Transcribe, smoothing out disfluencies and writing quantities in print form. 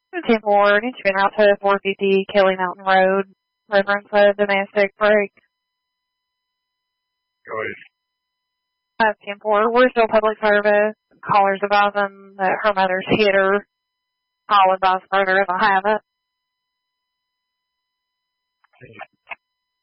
10 Ward, it's been out to 450 Kelly Mountain Road. Reference a domestic break. Go ahead. 10 Ward, we're still public service. Caller's advising that her mother's hit her. I'll advise further if I have it.